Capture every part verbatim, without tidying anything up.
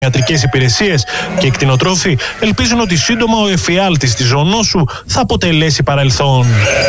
ιατρικές υπηρεσίες και οι κτηνοτρόφοι ελπίζουν ότι σύντομα ο εφιάλτης της ζωονόσου θα αποτελέσει παρελθόν.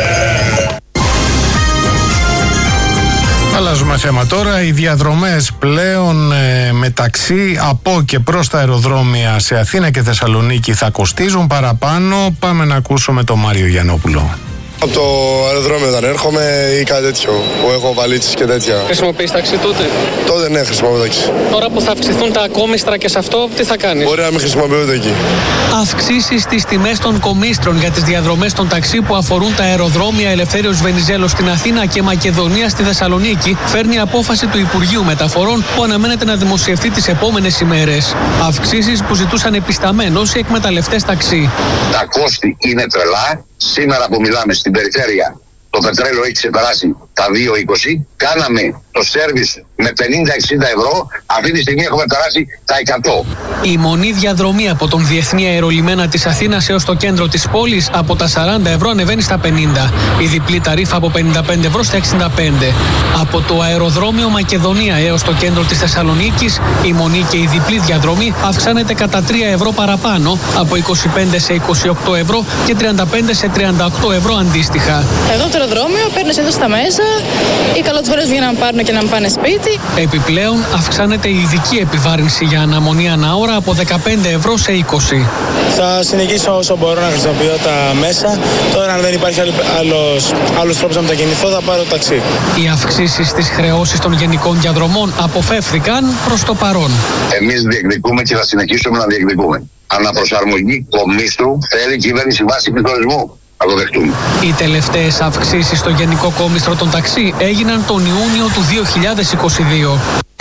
Αλλάζουμε θέμα τώρα. Οι διαδρομές πλέον ε, μεταξύ από και προς τα αεροδρόμια σε Αθήνα και Θεσσαλονίκη θα κοστίζουν παραπάνω. Πάμε να ακούσουμε τον Μάριο Γιαννόπουλο. Από το αεροδρόμιο όταν έρχομαι ή κάτι τέτοιο, που έχω βαλίτσες και τέτοια. Χρησιμοποιείς ταξί τότε? Τότε ναι, χρησιμοποιώ ταξί. Τώρα που θα αυξηθούν τα κόμιστρα και σε αυτό, τι θα κάνεις? Μπορεί να μην χρησιμοποιούνται εκεί. Αυξήσεις στις τιμές των κομίστρων για τις διαδρομές των ταξί που αφορούν τα αεροδρόμια Ελευθέριος Βενιζέλος στην Αθήνα και Μακεδονία στη Θεσσαλονίκη φέρνει απόφαση του Υπουργείου Μεταφορών που αναμένεται να δημοσιευτεί τις επόμενες ημέρες. Αυξήσεις που ζητούσαν επισταμένως οι εκμεταλλευτές ταξί. Τα κόστη είναι τρελά. Σήμερα που μιλάμε στην περιφέρεια, το πετρέλαιο έχει ξεπεράσει τα δύο είκοσι. Κάναμε το σέρβις με πενήντα με εξήντα ευρώ. Αυτή τη στιγμή έχουμε περάσει τα εκατό. Η μονή διαδρομή από τον Διεθνή Αερολιμένα της Αθήνας έως το κέντρο της πόλης από τα σαράντα ευρώ ανεβαίνει στα πενήντα. Η διπλή ταρίφα από πενήντα πέντε ευρώ στα εξήντα πέντε. Από το αεροδρόμιο Μακεδονία έως το κέντρο της Θεσσαλονίκης, η μονή και η διπλή διαδρομή αυξάνεται κατά τρία ευρώ παραπάνω, από είκοσι πέντε σε είκοσι οκτώ ευρώ και τριάντα πέντε σε τριάντα οκτώ ευρώ αντίστοιχα. Εδώ το αεροδρόμιο παίρνει εδώ στα μέσα, οι καλοτσχωρές βγαίνουν να πάρουν και να πάνε σπίτι. Επιπλέον, αυξάνεται η ειδική επιβάρυνση για αναμονή ανά ώρα από δεκαπέντε ευρώ σε είκοσι. Θα συνεχίσω όσο μπορώ να χρησιμοποιώ τα μέσα. Τώρα, αν δεν υπάρχει άλλος, άλλος τρόπος να μετακινηθώ, θα πάρω ταξί. Οι αυξήσεις στις χρεώσεις των γενικών διαδρομών αποφεύθηκαν προς το παρόν. Εμείς διεκδικούμε και θα συνεχίσουμε να διεκδικούμε. Αναπροσαρμογή κομίστρου θέλει η κυβέρνηση βάση πληθωρισμού. Να το δεχτούμε. Οι τελευταίες αυξήσεις στο γενικό κόμιστρο των ταξί έγιναν τον Ιούνιο του δύο χιλιάδες είκοσι δύο.